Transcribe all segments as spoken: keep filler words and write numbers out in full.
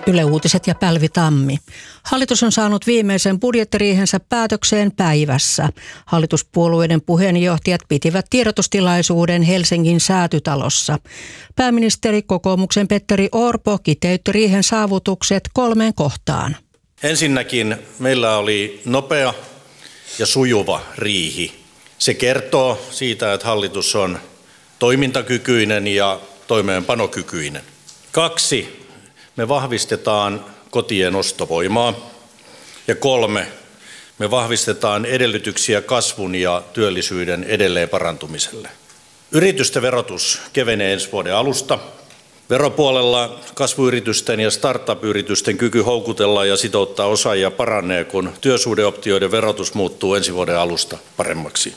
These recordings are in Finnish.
Yle Uutiset ja Pälvi Tammi. Hallitus on saanut viimeisen budjettiriihensä päätökseen päivässä. Hallituspuolueiden puheenjohtajat pitivät tiedotustilaisuuden Helsingin Säätytalossa. Pääministeri kokoomuksen Petteri Orpo kiteytti riihen saavutukset kolmeen kohtaan. Ensinnäkin meillä oli nopea ja sujuva riihi. Se kertoo siitä, että hallitus on toimintakykyinen ja toimeenpanokykyinen. Kaksi. Me vahvistetaan kotien ostovoimaa. Ja kolme, me vahvistetaan edellytyksiä kasvun ja työllisyyden edelleen parantumiselle. Yritysten verotus kevenee ensi vuoden alusta. Veropuolella kasvuyritysten ja startup-yritysten kyky houkutella ja sitouttaa osaajia paranee, kun työsuhdeoptioiden verotus muuttuu ensi vuoden alusta paremmaksi.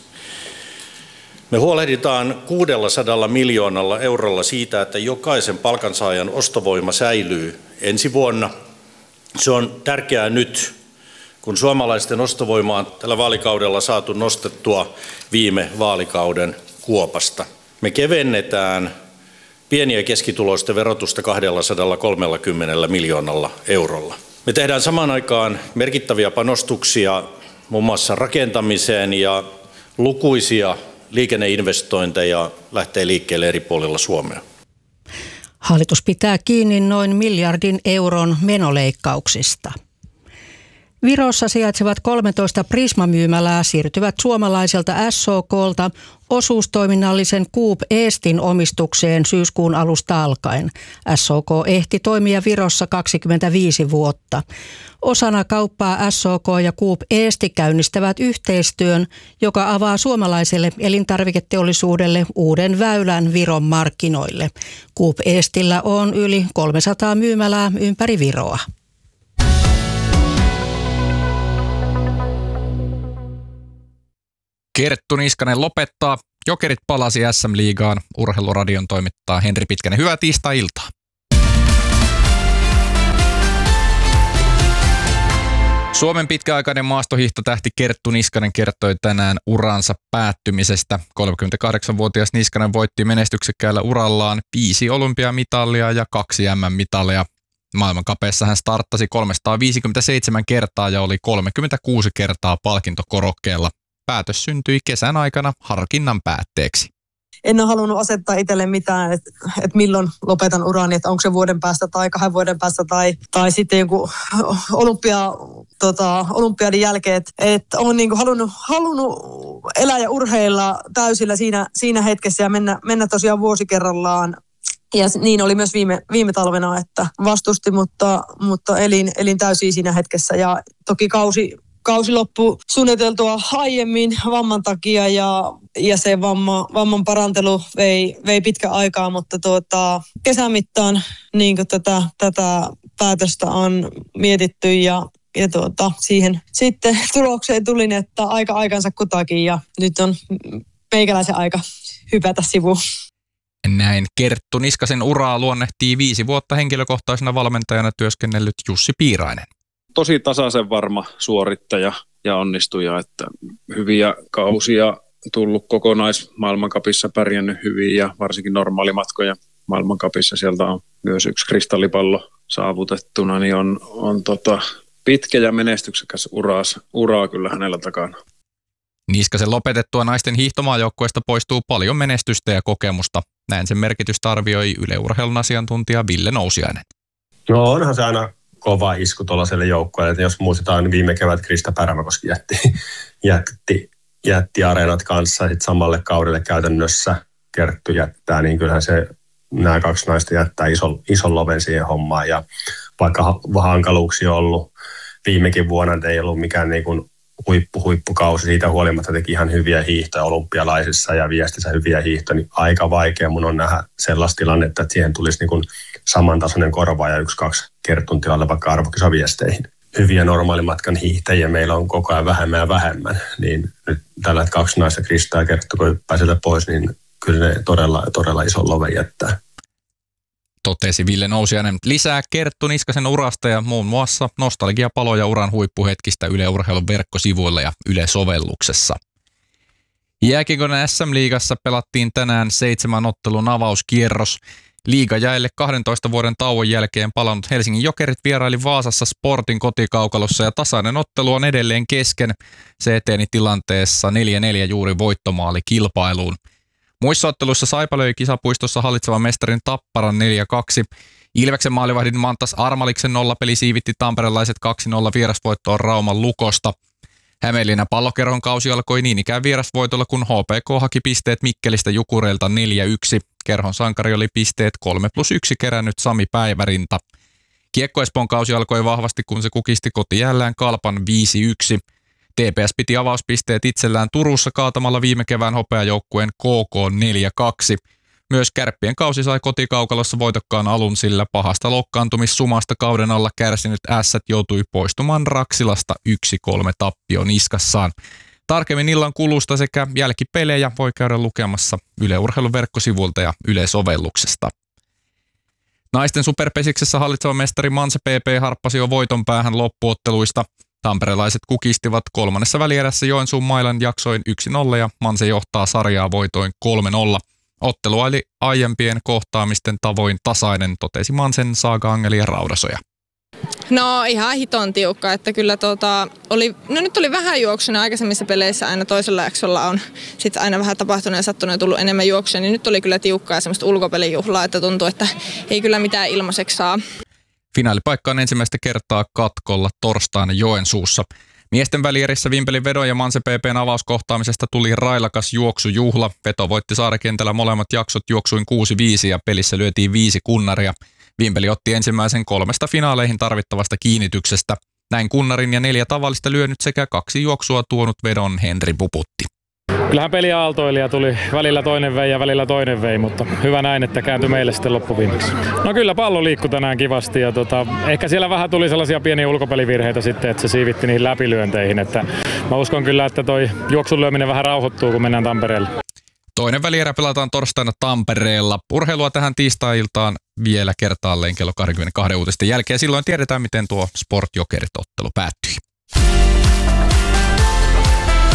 Me huolehditaan kuusisataa miljoonalla eurolla siitä, että jokaisen palkansaajan ostovoima säilyy ensi vuonna. Se on tärkeää nyt, kun suomalaisten ostovoimaa on tällä vaalikaudella saatu nostettua viime vaalikauden kuopasta. Me kevennetään pieni- ja keskituloisten verotusta kaksisataakolmekymmentä miljoonalla eurolla. Me tehdään samaan aikaan merkittäviä panostuksia muun muassa rakentamiseen ja lukuisia liikenneinvestointeja lähtee liikkeelle eri puolilla Suomea. Hallitus pitää kiinni noin miljardin euron menoleikkauksista. Virossa sijaitsevat kolmetoista Prisma-myymälää siirtyvät suomalaiselta S O K:lta osuustoiminnallisen Coop Eestin omistukseen syyskuun alusta alkaen. S O K ehti toimia Virossa kaksikymmentäviisi vuotta. Osana kauppaa S O K ja Coop Eesti käynnistävät yhteistyön, joka avaa suomalaiselle elintarviketeollisuudelle uuden väylän Viron markkinoille. Coop Eestillä on yli kolmesataa myymälää ympäri Viroa. Kerttu Niskanen lopettaa. Jokerit palasi S M-liigaan. Urheiluradion toimittaa Henri Pitkänen. Hyvää tiistai-iltaa. Suomen pitkäaikainen maastohiihtotähti Kerttu Niskanen kertoi tänään uransa päättymisestä. kolmekymmentäkahdeksanvuotias Niskanen voitti menestyksekkäällä urallaan viisi olympiamitalia ja kaksi M M-mitalia. Maailmankapeessa hän starttasi kolmesataaviisikymmentäseitsemän kertaa ja oli kolmekymmentäkuusi kertaa palkintokorokkeella. Päätös syntyi kesän aikana harkinnan päätteeksi. En ole halunnut asettaa itselle mitään, että, että milloin lopetan urani, että onko se vuoden päästä tai kahden vuoden päästä tai, tai sitten joku olympia, tota, olympiadin jälkeen. Että, että olen niin kuin halunnut, halunnut elää ja urheilla täysillä siinä, siinä hetkessä ja mennä, mennä tosiaan vuosi kerrallaan. Ja niin oli myös viime, viime talvena, että vastusti, mutta, mutta elin, elin täysin siinä hetkessä ja toki kausi... Kausi loppui suunniteltua aiemmin vamman takia ja, ja se vamma, vamman parantelu vei, vei pitkä aikaa, mutta tuota, kesän mittaan niin tätä, tätä päätöstä on mietitty ja, ja tuota, siihen sitten tulokseen tulin, että aika aikansa kutakin ja nyt on meikäläisen aika hypätä sivuun. Näin Kerttu Niskasen uraa luonnehtii viisi vuotta henkilökohtaisena valmentajana työskennellyt Jussi Piirainen. Tosi tasaisen varma suorittaja ja onnistuja, että hyviä kausia tullut kokonaismaailmankapissa, pärjännyt hyvin ja varsinkin normaalimatkoja maailmankapissa. Sieltä on myös yksi kristallipallo saavutettuna, niin on, on tota pitkä ja menestyksekäs uras, uraa kyllä hänellä takana. Niskasen lopetettua naisten hiihtomaajoukkueesta poistuu paljon menestystä ja kokemusta. Näin sen merkitystä arvioi Yle Urheilun asiantuntija Ville Nousiainen. No onhan se aina kova isku tuollaiselle joukkueelle. Jos muistetaan, niin viime kevät Krista Pärmäkoski jätti, jätti, jätti areenat kanssa sit samalle kaudelle käytännössä Kerttu jättää, niin kyllähän se nämä kaksi naista jättää ison, ison loven siihen hommaan. Ja vaikka hankaluuksia on ollut viimekin vuonna, ei ollut mikään niin kuin huippu, huippukausi, siitä huolimatta teki ihan hyviä hiihtoja olympialaisissa ja viestissä hyviä hiihtoja, niin aika vaikea mun on nähdä sellaista tilannetta, että siihen tulisi niin kuin samantasoinen korvaaja yksi, kaksi Kertun tilalle vaikka arvokisaviesteihin. Hyviä normaalimatkan hiihtäjiä meillä on koko ajan vähemmän ja vähemmän, niin nyt tällä kaksi naista Krista ja Kerttu, kun hyppää sieltä pois, niin kyllä ne todella, todella ison loven jättää. Totesi Ville Nousiainen. Lisää Kerttu Niskasen urasta ja muun muassa nostalgiapaloja uran huippuhetkistä Yle Urheilun verkkosivuilla ja Yle-sovelluksessa. Jääkiekon S M-liigassa pelattiin tänään seitsemän ottelun avauskierros. Liigajäille kahdentoista vuoden tauon jälkeen palannut Helsingin Jokerit vieraili Vaasassa Sportin kotikaukalossa ja tasainen ottelu on edelleen kesken. Se eteni tilanteessa neljä neljä juuri voittomaali kilpailuun. Muissa otteluissa Saipa löi kisapuistossa hallitsevan mestarin Tapparan neljä kaksi. Ilveksen maalivahdin Mantas Armaliksen nollapeli siivitti tamperelaiset kaksi nolla vierasvoittoon Rauman Lukosta. Hämeenlinnan Pallokerhon kausi alkoi niin ikään vierasvoitolla, kun H P K haki pisteet Mikkelistä Jukureilta neljä yksi. Kerhon sankari oli pisteet kolme plus yksi kerännyt Sami Päivärinta. Kiekko Espoon kausi alkoi vahvasti, kun se kukisti kotijällään Kalpan viisi yksi. T P S piti avauspisteet itsellään Turussa kaatamalla viime kevään hopeajoukkueen K K neljä kaksi. Myös Kärppien kausi sai kotikaukalossa voitokkaan alun, sillä pahasta loukkaantumissumasta kauden alla kärsinyt Ässät joutui poistumaan Raksilasta yksi kolme tappio niskassaan. Tarkemmin illan kulusta sekä jälkipelejä voi käydä lukemassa Yle Urheilun verkkosivuilta ja Yle-sovelluksesta. Naisten superpesiksessä hallitseva mestari Manse P P harppasi jo voiton päähän loppuotteluista. Tamperelaiset kukistivat kolmannessa välierässä Joensuun Mailan jaksoin yksi nolla ja Manse johtaa sarjaa voitoin kolme nolla. Ottelu oli aiempien kohtaamisten tavoin tasainen, totesi Mansen Saaga Angeli ja Raudasoja. No ihan hiton tiukka, että kyllä tota, oli, no nyt oli vähän juoksuna aikaisemmissa peleissä aina toisella jaksolla on sitten aina vähän tapahtunut ja sattunut ja tullut enemmän juoksuja, niin nyt oli kyllä tiukkaa ja semmoista ulkopelijuhlaa, että tuntuu, että ei kyllä mitään ilmaiseksi saa. Finaalipaikka on ensimmäistä kertaa katkolla torstaina Joensuussa. Miesten välierissä Vimpelin vedon ja Manse P P:n avauskohtaamisesta tuli railakas juoksujuhla. Veto voitti Saarikentällä molemmat jaksot juoksuin kuusi viisi ja pelissä lyötiin viisi kunnaria. Vimpeli otti ensimmäisen kolmesta finaaleihin tarvittavasta kiinnityksestä. Näin kunnarin ja neljä tavallista lyönyt sekä kaksi juoksua tuonut vedon Henri Puputti. Kyllähän peli aaltoili ja tuli välillä toinen vei ja välillä toinen vei, mutta hyvä näin, että kääntyi meille sitten loppuviimeksi. No kyllä pallo liikkui tänään kivasti ja tota, ehkä siellä vähän tuli sellaisia pieniä ulkopelivirheitä sitten, että se siivitti niihin läpilyönteihin. Että mä uskon kyllä, että toi juoksun lyöminen vähän rauhoittuu, kun mennään Tampereelle. Toinen välierä pelataan torstaina Tampereella. Urheilua tähän tiistai-iltaan vielä kertaalleen kello kaksikymmentäkaksi uutisten jälkeen. Silloin tiedetään, miten tuo Sport Jokerit-ottelu päättyi.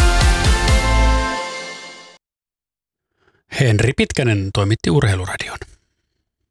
Henri Pitkänen toimitti Urheiluradion.